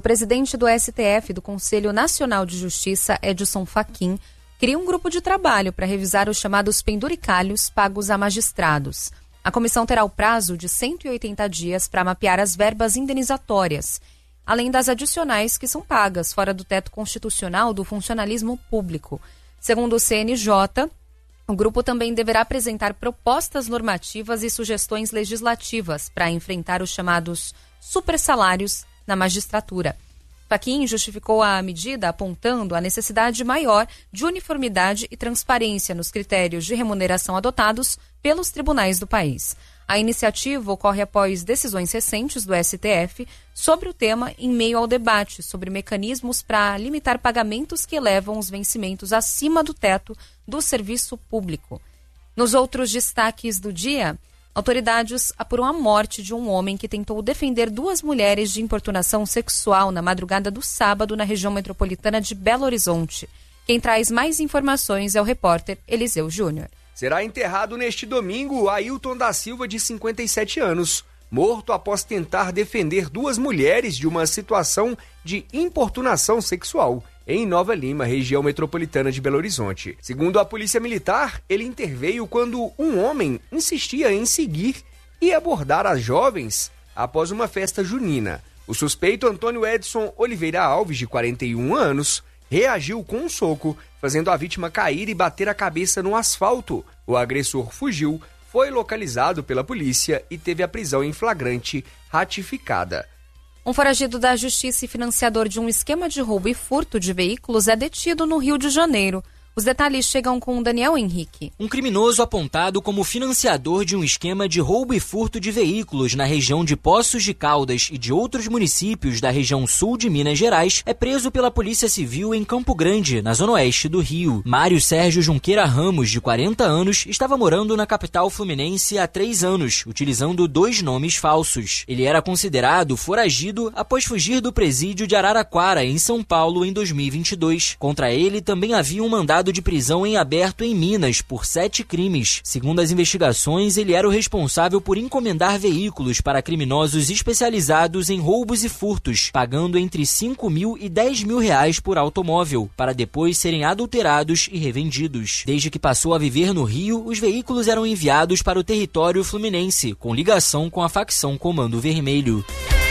presidente do STF, do Conselho Nacional de Justiça, Edson Fachin, cria um grupo de trabalho para revisar os chamados penduricalhos pagos a magistrados. A comissão terá o prazo de 180 dias para mapear as verbas indenizatórias, além das adicionais que são pagas fora do teto constitucional do funcionalismo público. Segundo o CNJ, o grupo também deverá apresentar propostas normativas e sugestões legislativas para enfrentar os chamados supersalários na magistratura. Fachin justificou a medida apontando a necessidade maior de uniformidade e transparência nos critérios de remuneração adotados pelos tribunais do país. A iniciativa ocorre após decisões recentes do STF sobre o tema em meio ao debate sobre mecanismos para limitar pagamentos que elevam os vencimentos acima do teto do serviço público. Nos outros destaques do dia, autoridades apuram a morte de um homem que tentou defender duas mulheres de importunação sexual na madrugada do sábado na região metropolitana de Belo Horizonte. Quem traz mais informações é o repórter Eliseu Júnior. Será enterrado neste domingo Ailton da Silva, de 57 anos, morto após tentar defender duas mulheres de uma situação de importunação sexual em Nova Lima, região metropolitana de Belo Horizonte. Segundo a Polícia Militar, ele interveio quando um homem insistia em seguir e abordar as jovens após uma festa junina. O suspeito Antônio Edson Oliveira Alves, de 41 anos, reagiu com um soco, fazendo a vítima cair e bater a cabeça no asfalto. O agressor fugiu, foi localizado pela polícia e teve a prisão em flagrante ratificada. Um foragido da Justiça e financiador de um esquema de roubo e furto de veículos é detido no Rio de Janeiro. Os detalhes chegam com Daniel Henrique. Um criminoso apontado como financiador de um esquema de roubo e furto de veículos na região de Poços de Caldas e de outros municípios da região sul de Minas Gerais é preso pela Polícia Civil em Campo Grande, na zona oeste do Rio. Mário Sérgio Junqueira Ramos, de 40 anos, estava morando na capital fluminense há 3 anos, utilizando 2 nomes falsos. Ele era considerado foragido após fugir do presídio de Araraquara, em São Paulo, em 2022. Contra ele também havia um mandado de prisão em aberto em Minas por 7 crimes. Segundo as investigações, ele era o responsável por encomendar veículos para criminosos especializados em roubos e furtos, pagando entre R$5 mil e R$10 mil por automóvel, para depois serem adulterados e revendidos. Desde que passou a viver no Rio, os veículos eram enviados para o território fluminense, com ligação com a facção Comando Vermelho.